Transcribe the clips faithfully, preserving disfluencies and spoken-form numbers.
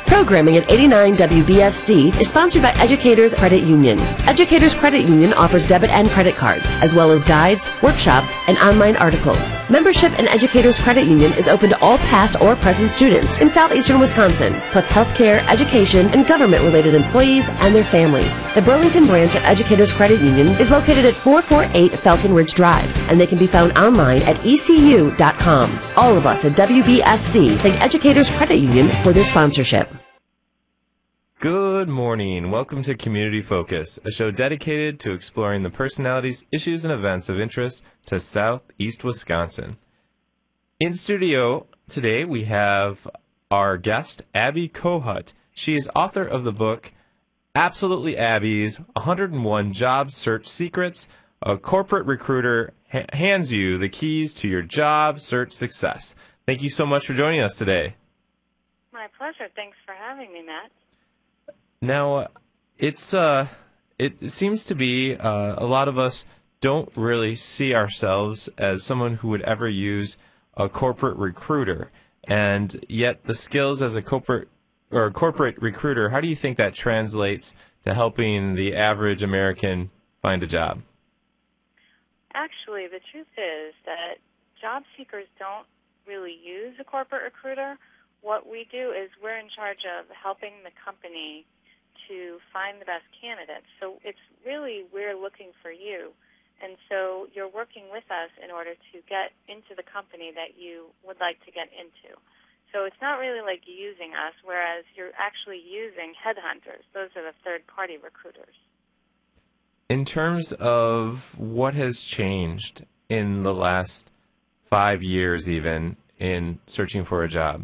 Programming at eighty-nine W B S D is sponsored by Educators Credit Union. Educators Credit Union offers debit and credit cards, as well as guides, workshops, and online articles. Membership in Educators Credit Union is open to all past or present students in southeastern Wisconsin, plus healthcare, education, and government-related employees and their families. The Burlington branch of Educators Credit Union is located at four forty-eight Falcon Ridge Drive, and they can be found online at E C U dot com. All of us at W B S D thank Educators Credit Union for their sponsorship. Good morning. Welcome to Community Focus, a show dedicated to exploring the personalities, issues, and events of interest to Southeast Wisconsin. In studio today, we have our guest, Abby Kohut. She is author of the book, Absolutely Abby's one hundred and one Job Search Secrets. A corporate recruiter ha- hands you the keys to your job search success. Thank you so much for joining us today. My pleasure. Thanks for having me, Matt. Now, it's uh, it, it seems to be uh, a lot of us don't really see ourselves as someone who would ever use a corporate recruiter, and yet the skills as a corporate or a corporate recruiter, how do you think that translates to helping the average American find a job? Actually, the truth is that job seekers don't really use a corporate recruiter. What we do is we're in charge of helping the company to find the best candidates. So it's really we're looking for you. And so you're working with us in order to get into the company that you would like to get into. So it's not really like using us, whereas you're actually using headhunters. Those are the third-party recruiters. In terms of what has changed in the last five years even in searching for a job?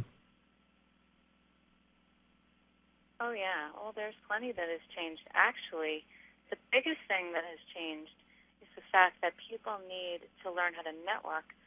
Oh, yeah. Well, there's plenty that has changed. Actually, the biggest thing that has changed is the fact that people need to learn how to network.